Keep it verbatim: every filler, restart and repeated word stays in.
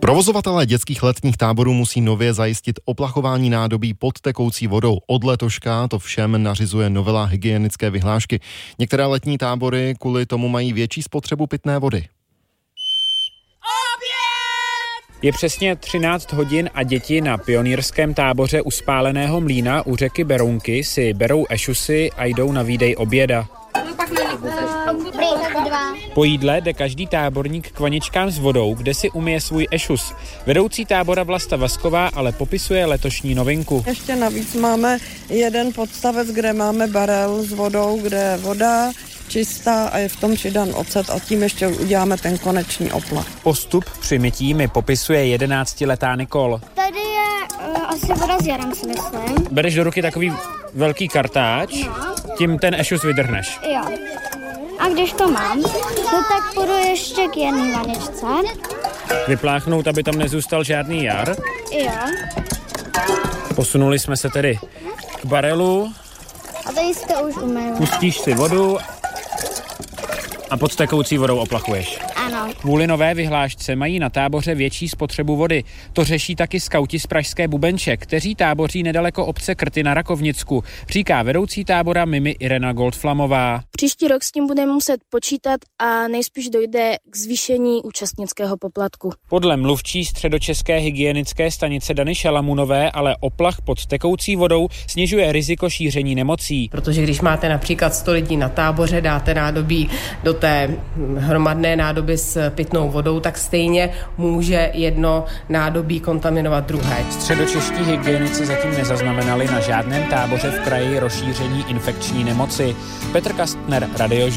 Provozovatelé dětských letních táborů musí nově zajistit oplachování nádobí pod tekoucí vodou. Od letoška to všem nařizuje novela hygienické vyhlášky. Některé letní tábory kvůli tomu mají větší spotřebu pitné vody. Je přesně třináct hodin a děti na pionýrském táboře u Spáleného mlýna u řeky Berounky si berou ešusy a jdou na výdej oběda. Po jídle jde každý táborník k vaničkám s vodou, kde si umyje svůj ešus. Vedoucí tábora Vlasta Vasková ale popisuje letošní novinku. Ještě navíc máme jeden podstavec, kde máme barel s vodou, kde je voda čistá a je v tom přidan ocet a tím ještě uděláme ten konečný oplach. Postup při mytí mi popisuje jedenáctiletá Nikol. Tady je uh, asi voda s jarem, si myslím. Bereš do ruky takový velký kartáč, no. Tím ten ešus vydrhneš. Jo. A když to mám, no tak půjdu ještě k jedné vaničce. Vypláchnout, aby tam nezůstal žádný jar. Jo. Posunuli jsme se tedy k barelu. A tady jste už umyl. Pustíš si vodu a pod tekoucí vodou oplachuješ. Ano. Kvůli nové vyhlášce mají na táboře větší spotřebu vody. To řeší taky skauti z pražské Bubenče, kteří táboří nedaleko obce Krty na Rakovnicku, říká vedoucí tábora Mimi Irena Goldflamová. Příští rok s tím budeme muset počítat a nejspíš dojde k zvýšení účastnického poplatku. Podle mluvčí středočeské hygienické stanice Dany Šalamunové ale oplach pod tekoucí vodou snižuje riziko šíření nemocí. Protože když máte například sto lidí na táboře, dáte nádobí do té hromadné nádoby s pitnou vodou, tak stejně může jedno nádobí kontaminovat druhé. Středočeští hygienici zatím nezaznamenali na žádném táboře v kraji rozšíření infekční nemoci. Petr Kastner, Radio